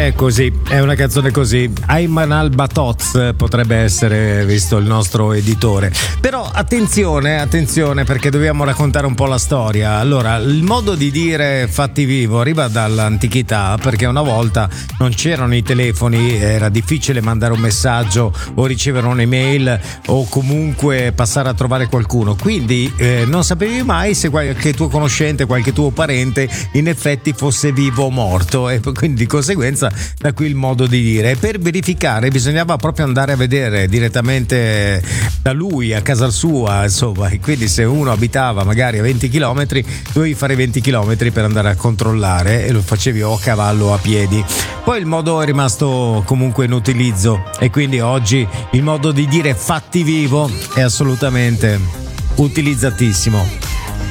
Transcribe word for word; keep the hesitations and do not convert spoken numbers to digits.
è così, è una canzone così. Ayman al-Batoz potrebbe essere, visto il nostro editore. Però attenzione, attenzione, perché dobbiamo raccontare un po' la storia. Allora, il modo di dire fatti vivo arriva dall'antichità, perché una volta non c'erano i telefoni, era difficile mandare un messaggio o ricevere un'email o comunque passare a trovare qualcuno. Quindi eh, non sapevi mai se qualche tuo conoscente, qualche tuo parente in effetti fosse vivo o morto, e quindi di conseguenza da qui il modo di dire. E per verificare bisognava proprio andare a vedere direttamente da lui a casa sua, insomma, e quindi se uno abitava magari a venti chilometri dovevi fare venti chilometri per andare a controllare, e lo facevi o a cavallo o a piedi. Poi il modo è rimasto comunque in utilizzo, e quindi oggi il modo di dire fatti vivo è assolutamente utilizzatissimo.